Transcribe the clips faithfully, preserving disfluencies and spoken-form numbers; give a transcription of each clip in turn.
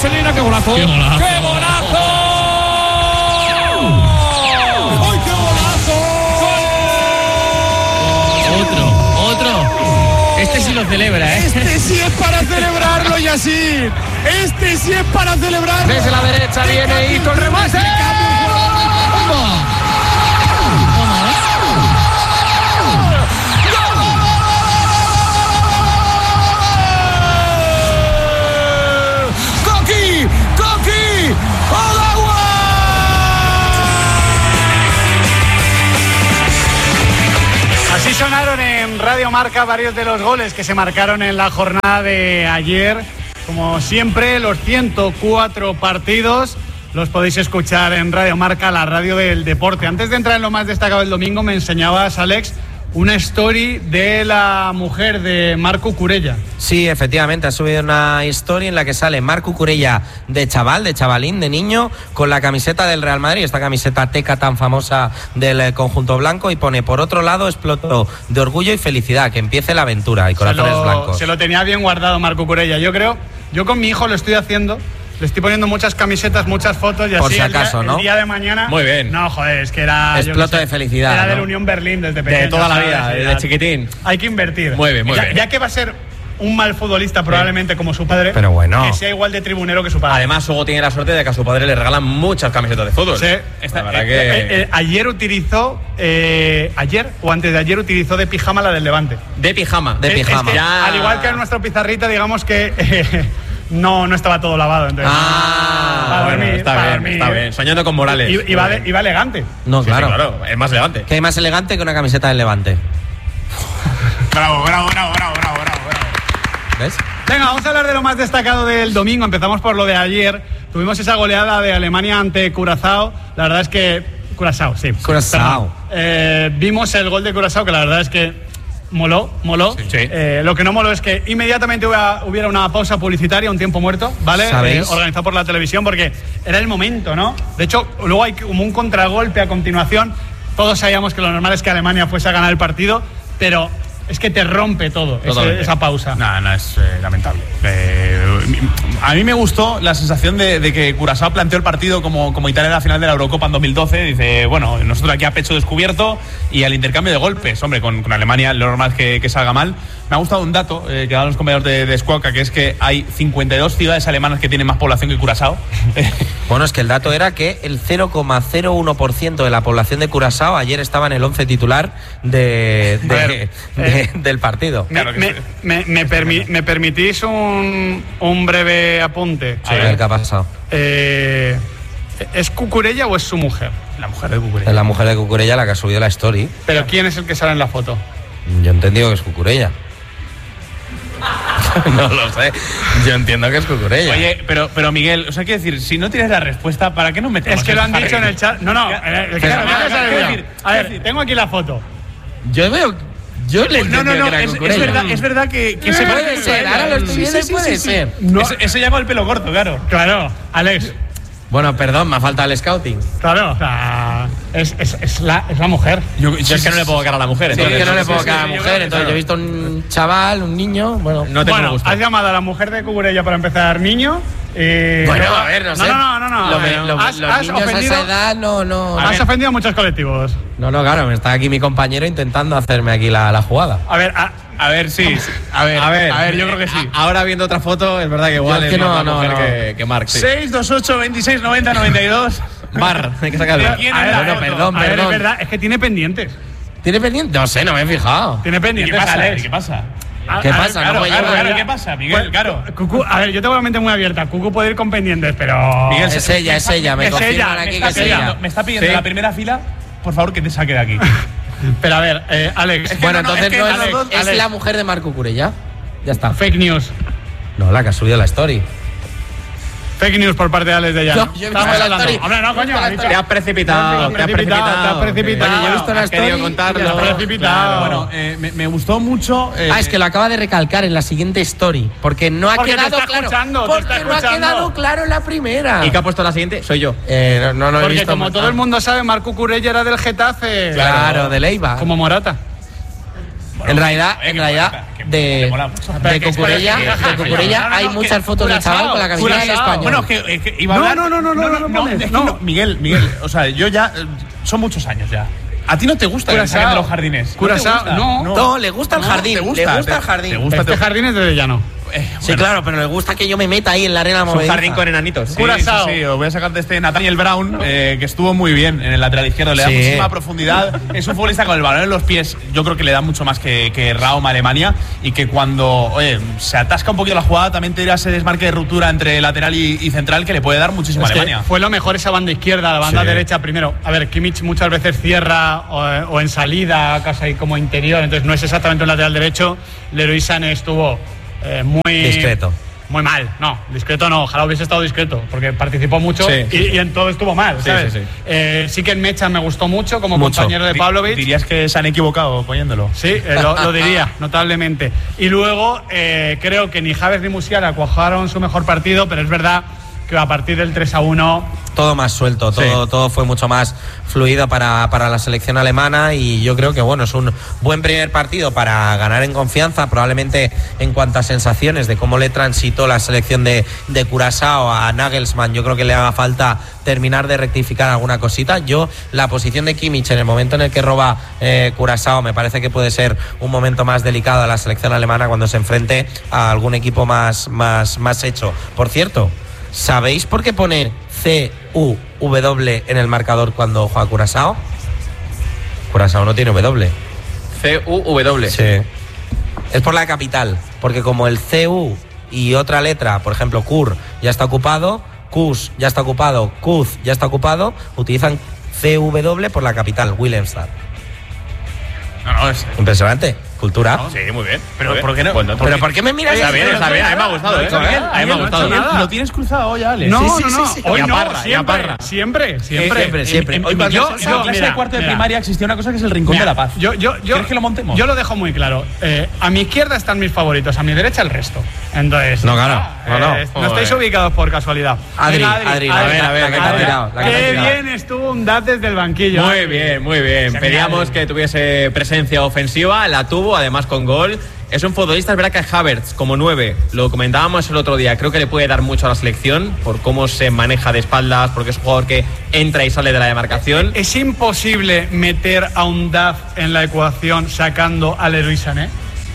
Marcelina, qué golazo. ¡Qué golazo! ¡Qué golazo! ¡Ay, qué golazo! Otro, otro. Este sí lo celebra, ¿eh? Este sí es para celebrarlo, Yassir. Este sí es para celebrarlo. Desde la derecha viene y con remate. ¡Coqui! ¡Coqui! ¡Al agua! Así sonaron en Radio Marca varios de los goles que se marcaron en la jornada de ayer. Como siempre, los ciento cuatro partidos los podéis escuchar en Radio Marca, la radio del deporte. Antes de entrar en lo más destacado del domingo, me enseñabas, Alex, una story de la mujer de Marc Cucurella. Sí, efectivamente, ha subido una story en la que sale Marc Cucurella de chaval, de chavalín, de niño, con la camiseta del Real Madrid, esta camiseta teca tan famosa del conjunto blanco, y pone: por otro lado, exploto de orgullo y felicidad, que empiece la aventura, y corazones se lo, blancos. Se lo tenía bien guardado Marc Cucurella. Yo creo, yo con mi hijo lo estoy haciendo. Le estoy poniendo muchas camisetas, muchas fotos y Por así si acaso, el, día, ¿no? el día de mañana. Muy bien. No, joder, es que era. Exploto sé, de felicidad, Era ¿no? del Unión Berlín desde pequeño. De toda la ¿sabes? vida, Sí, desde chiquitín. Hay que invertir. Muy bien, muy ya, bien. Ya que va a ser un mal futbolista probablemente como su padre, Pero bueno. que sea igual de tribunero que su padre. Además, Hugo tiene la suerte de que a su padre le regalan muchas camisetas de fútbol. Sí. Esta, la verdad Eh, que... eh, eh, ayer utilizó, eh, ayer o antes de ayer utilizó de pijama la del Levante. De pijama. De Es- es pijama. que, Ya. al igual que en nuestra pizarrita, digamos que eh, no, no estaba todo lavado. Entonces, Ah, para bueno, dormir, está para bien, dormir. está bien. Soñando con Morales. Y, iba, iba elegante. No, Sí, sí, claro. claro, es más elegante. Que hay más elegante que una camiseta del Levante. Bravo, bravo, bravo, bravo, bravo, bravo. ¿Ves? Venga, vamos a hablar de lo más destacado del domingo. Empezamos por lo de ayer. Tuvimos esa goleada de Alemania ante Curazao. La verdad es que... Curazao, sí. Curazao. Perdón. Eh, vimos el gol de Curazao, que la verdad es que moló, moló. Sí. Sí. Eh, lo que no moló es que inmediatamente hubiera, hubiera una pausa publicitaria, un tiempo muerto, ¿vale? ¿Sabéis? Eh, organizado por la televisión, porque era el momento, ¿no? De hecho, luego hay como un contragolpe a continuación. Todos sabíamos que lo normal es que Alemania fuese a ganar el partido, pero es que te rompe todo ese, esa pausa. No, no, es eh, lamentable. Eh, a mí me gustó la sensación de, de que Curazao planteó el partido como, como Italia en la final de la Eurocopa en dos mil doce. Dice, bueno, nosotros aquí a pecho descubierto y al intercambio de golpes. Hombre, con, con Alemania lo normal es que, que salga mal. Me ha gustado un dato eh, que dan los compañeros de, de Squawka, que es que hay cincuenta y dos ciudades alemanas que tienen más población que Curazao. Bueno, es que el dato era que el cero coma cero uno por ciento de la población de Curazao ayer estaba en el once titular de, de- A ver, de- eh, del partido. Me, Claro que me, sí. me, me permi- ¿me permitís un, un breve apunte? A ver qué ha pasado. Eh, ¿Es Cucurella o es su mujer? La mujer de Cucurella. Es la mujer de Cucurella la que ha subido la story. ¿Pero quién es el que sale en la foto? Yo he entendido que es Cucurella. No lo sé. Yo entiendo que es Cucurella. Oye, pero, pero Miguel, o sea, quiero decir, si no tienes la respuesta, ¿para qué nos metemos? Es que en lo han esta dicho en el jaleo? chat. No, no. ¿Qué? eh, ¿Qué? claro, ¿Qué? ¿qué ¿Qué? sale? ¿Qué? A decir? ver, ¿Qué? tengo aquí la foto. yo veo. Yo le No, no, entendía no, que era es, es Cucurella. verdad, es verdad que, que se Puede parece ser, a ella. ahora lo estoy Sí, viendo sí, y puede sí, sí. ser. No. Eso, eso llama el pelo corto, claro. Claro, Alex. Bueno, perdón, me ha faltado el scouting. Claro, o sea, es, es, es, la, es la mujer. Yo, yo es que no le puedo cara a la mujer. Sí, es entonces, que no le sí, puedo sí, caer a sí, la yo mujer, creo- entonces yo he visto un chaval, un niño, bueno. No tengo Bueno, gusto. has llamado a la mujer de Cucurella para empezar niño. eh, Bueno, luego- a ver, no sé. No, no, no, no. Lo- a ver, lo- has, los has niños a ofendido, esa edad no, no. has ofendido a muchos colectivos. No, no, claro, me está aquí mi compañero intentando hacerme aquí la, la jugada. A ver, a, A ver, sí. A ver, A ver, a ver, yo creo que sí. a- ahora viendo otra foto, es verdad que igual Yo es es que más no, la no, mujer no. que, que Marc. Sí. seis dos ocho veintiséis noventa noventa y dos. Bar, hay que sacarlo. ¿De quién a es ver, la bueno, foto? perdón, a ver, es perdón. verdad, es que tiene pendientes. ¿Tiene pendiente? No sé, no me he fijado. Tiene ¿Y qué pendientes, pasa? Alex. ¿Y ¿Qué pasa? A- ¿Qué a ver, pasa? Claro, No voy a claro, llevar- claro, ¿qué pasa, Miguel? Pues, Claro. Cucu, a ver, yo tengo la mente muy abierta. Cucu puede ir con pendientes, pero. Miguel, Es ella, es ella, me Es confirman ella, aquí Me que está es pidiendo, ella. me está pidiendo Sí. la primera fila, por favor, que te saque de aquí. Pero a ver, eh, Alex. Bueno, no, no, entonces es que no es, Alex, es Alex. la mujer de Marc Cucurella. Ya está. Fake news. No, la que ha subido la story. Fake news por parte de Alex de Llano. No, yo he visto Estamos la hablando. story. Hombre, no, coño. He ha visto la dicho- story. Te has precipitado, Te has precipitado, te has precipitado. Oye, yo he visto la Has querido story. contarlo. y ya está. Precipitado. Bueno, eh, me, me gustó mucho. eh, Ah, es que lo acaba de recalcar en la siguiente story. Porque no ha Porque te quedado está claro. escuchando, te Porque está no ha escuchando. quedado claro en la primera. ¿Y qué ha puesto la siguiente? Soy yo. Eh, no, no, no he Porque visto como más. todo el mundo sabe, Marc Cucurella era del Getafe. Claro, de Leiva. Como Morata. En realidad, eh, en que realidad, mola, que de, mola mucho. de Cucurella, que- de Cucurella no, no, hay no, muchas que- fotos del chaval con la camiseta del Curazao. español. Bueno, es que, es que iba a No, hablar. no, no, no, no, no, no no, pones, es que no. no, Miguel, Miguel, o sea, yo ya. eh, Son muchos años ya. ¿A ti no te gusta que Curazao. saquen de los jardines? ¿No te Curazao, gusta? no. No, le gusta el No, jardín, ¿te gusta? le gusta ¿Te- el jardín. te gusta? Este jardín es de Llano. Eh, Sí, bueno, claro, pero le gusta que yo me meta ahí en la arena Es un movediza. jardín con enanitos. Sí, Curazao. sí, sí, os voy a sacar de este Nathaniel Brown, eh, que estuvo muy bien en el lateral izquierdo, le da Sí. muchísima profundidad. Es un futbolista con el balón en los pies, yo creo que le da mucho más que, que Raum a Alemania, y que cuando oye, se atasca un poquito la jugada, también te dirá ese desmarque de ruptura entre lateral y, y central que le puede dar muchísimo a Es que Alemania. fue lo mejor esa banda izquierda, la banda Sí. derecha primero. A ver, Kimmich muchas veces cierra o, o en salida, casi ahí como interior, entonces no es exactamente un lateral derecho. Leroy Sané estuvo eh, muy Discreto. Muy mal, no, discreto no, ojalá hubiese estado discreto, porque participó mucho Sí. y, y en todo estuvo mal, Sí, ¿sabes? sí, sí. Eh, sí que en Mecha me gustó mucho como Mucho. compañero de Di- Pavlovic. ¿Dirías que se han equivocado poniéndolo? Sí, eh, lo, lo diría, notablemente. Y luego, eh, creo que ni Havertz ni Musiala cuajaron su mejor partido, pero es verdad que a partir del tres a uno Todo más suelto, todo, Sí. todo fue mucho más fluido para, para la selección alemana, y yo creo que bueno, es un buen primer partido para ganar en confianza. Probablemente en cuanto a sensaciones de cómo le transitó la selección de, de Curazao a Nagelsmann, yo creo que le haga falta terminar de rectificar alguna cosita. Yo, la posición de Kimmich en el momento en el que roba eh, Curazao, me parece que puede ser un momento más delicado a la selección alemana cuando se enfrente a algún equipo más, más, más hecho. Por cierto, ¿sabéis por qué pone C U W en el marcador cuando juega Curazao? Curazao no tiene W. C U W. Sí. Es por la capital, porque como el C U y otra letra, por ejemplo, Kur ya está ocupado, Kus ya está ocupado, Kuz ya está ocupado, utilizan C W por la capital, Wilhelmstad. No, no, es. Impresionante. Cultura. Sí, muy bien. Pero muy bien. ¿por qué no? Buen dato. ¿Pero por qué me miras Está así? bien, está bien. A mí me ha gustado, ¿eh? Lo he hecho bien, A mí me ha no he gustado. hecho nada. Lo tienes cruzado ya, Alex. No, Sí, sí, no, no, sí, sí. hoy Y a no, Parra, y a siempre, Parra. siempre, siempre. Siempre, siempre. En, Hoy en, cuando yo, se- en yo, clase mira, de cuarto de mira. primaria existía una cosa que es el rincón Mira, de la paz. Yo, yo, yo, ¿Quieres que lo montemos? Yo lo dejo muy claro. Eh, a mi izquierda están mis favoritos, a mi derecha el resto. Entonces. No, claro, ah, no, no. eh, no Joder. estáis ubicados por casualidad. Adri, Venga, Adri, a ver, a ver, la que te Adri. ha tirado, la que te ha Qué tirado. bien estuvo un dat desde el banquillo. Muy Adri. bien, muy bien. Se Pedíamos mira, que tuviese presencia ofensiva, la tuvo, además con gol. Es un futbolista, es verdad que a Havertz como nueve, lo comentábamos el otro día, creo que le puede dar mucho a la selección por cómo se maneja de espaldas, porque es un jugador que entra y sale de la demarcación. Es imposible meter a un D A F en la ecuación sacando a Leroy Sané.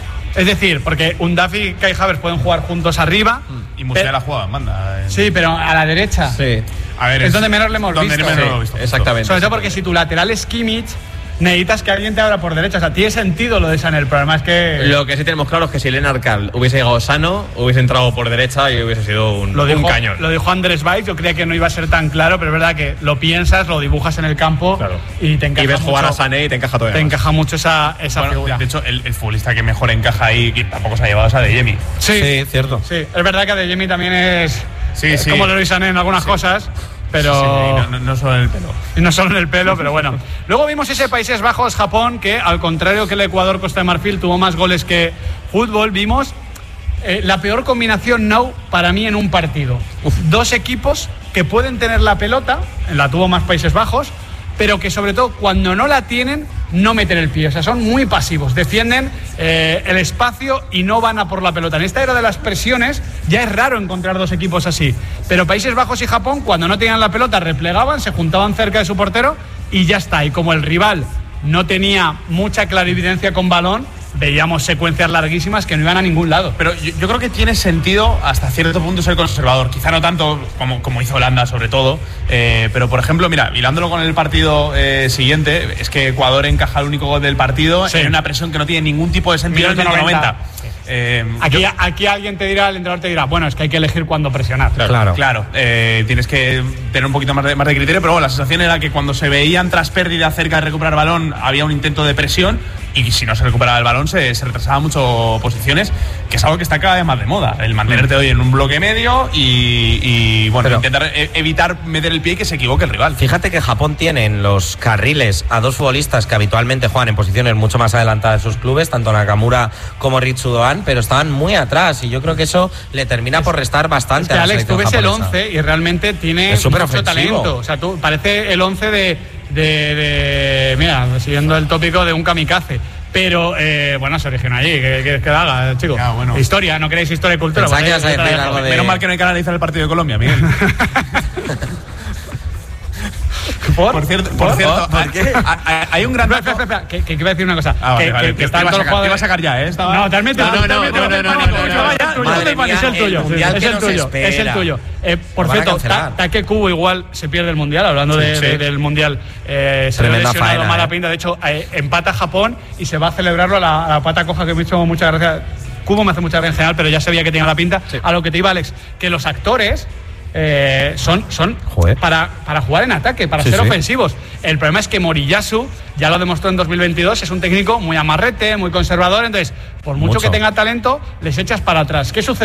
Es decir, porque un D A F y Kai Havertz pueden jugar juntos arriba. Y Musiala juega en banda. en- Sí, pero a la derecha. Sí, A ver, Es donde menos le hemos donde visto. menos Sí, lo he visto. exactamente. Sobre todo porque si tu lateral es Kimmich, necesitas que alguien te abra por derecha. O sea, tiene sentido lo de Sané. El problema es que. Lo que sí tenemos claro es que si Lennart Karl hubiese llegado sano, hubiese entrado por derecha y hubiese sido un, Lo dijo, un cañón. lo dijo Andrés Valls, yo creía que no iba a ser tan claro, pero es verdad que lo piensas, lo dibujas en el campo Claro. y te encaja Y ves jugar mucho, a Sané y te encaja todavía te más. encaja mucho esa, esa Bueno, figura. de hecho, el, el futbolista que mejor encaja ahí, que tampoco se ha llevado, es a De Jemi. Sí, Sí, cierto. sí, es verdad que Adeyemi también es, Sí, es sí. como Leroy Sané en algunas cosas, pero Sí, sí, no, no- no solo en el pelo. y no solo en el pelo, pero bueno. Luego vimos ese Países Bajos, Japón, que al contrario que el Ecuador, Costa de Marfil, tuvo más goles que fútbol. Vimos eh, la peor combinación now para mí en un partido. Dos equipos que pueden tener la pelota, la tuvo más Países Bajos, pero que sobre todo cuando no la tienen, no meten el pie. O sea, son muy pasivos, defienden eh, el espacio y no van a por la pelota. En esta era de las presiones ya es raro encontrar dos equipos así. Pero Países Bajos y Japón, cuando no tenían la pelota, replegaban, se juntaban cerca de su portero y ya está. Y como el rival no tenía mucha clarividencia con balón, veíamos secuencias larguísimas que no iban a ningún lado. Pero yo, yo creo que tiene sentido hasta cierto punto ser conservador. Quizá no tanto como, como hizo Holanda, sobre todo. Eh, pero, por ejemplo, mira, hilándolo con el partido eh, siguiente, es que Ecuador encaja el único gol del partido Sí. en una presión que no tiene ningún tipo de sentido en el Minuto noventa. noventa. Eh, Aquí, yo- aquí alguien te dirá, el entrenador te dirá, bueno, es que hay que elegir cuándo presionar. Claro. Claro, eh, tienes que tener un poquito más de, más de criterio, pero bueno, la sensación era que cuando se veían tras pérdida cerca de recuperar balón, había un intento de presión y si no se recuperaba el balón se, se retrasaba mucho posiciones, que es algo que está cada vez más de moda, el mantenerte hoy en un bloque medio y, y, bueno, Pero- intentar e- evitar meter el pie y que se equivoque el rival. Fíjate que Japón tiene en los carriles a dos futbolistas que habitualmente juegan en posiciones mucho más adelantadas de sus clubes, tanto Nakamura como Ritsu Doan, pero estaban muy atrás y yo creo que eso le termina por restar Es bastante que, a la Alex, tú selección ves el japonesa. once y realmente tiene Es súper mucho ofensivo. talento. O sea, tú, parece el once de, de, de- Mira, siguiendo el tópico de un kamikaze. Pero, eh, bueno, se originó allí. ¿Qué quieres que haga, chico? Ya, bueno. Historia, ¿no queréis historia y cultura? Pensaba que Pues, ibas a yo te la decir dejo. algo de- Menos mal que no hay que analizar el partido de Colombia, Miguel. ¿Por? Por cierto, ¿Por? por cierto ¿Por qué? hay- hay- hay un gran Espera, dato. espera, espera, que, que iba a decir una cosa. Ah, vale, que, vale. que, Te que están iba a todos los sacar- te jugadores. iba a sacar ya, ¿eh? Estaba- No, te has metido. No, te has no, metido no, no, en el no, pánico, no, que no, vaya, no. es tuyo, Madre es el mía, tuyo. el mundial Es que el nos tuyo. espera. Es el tuyo. Eh, por Lo van a cierto, cancelar. Ta- Taque Kubo igual se pierde el mundial. Hablando de- Sí. de- del mundial, eh, se le ha Tremenda lesionado faena, mala eh. pinta. De hecho, eh, empata Japón y se va a celebrarlo a la, a la pata coja, que me ha hecho muchas gracias. Kubo me hace mucha gracia en general, pero ya sabía que tenía la pinta. Sí. A lo que te iba, Alex, que los actores eh, son, son Joder. para, para jugar en ataque, para Sí, ser sí. ofensivos. El problema es que Moriyasu, ya lo demostró en dos mil veintidós, es un técnico muy amarrete, muy conservador. Entonces, por mucho, Mucho. que tenga talento, les echas para atrás. ¿Qué sucede?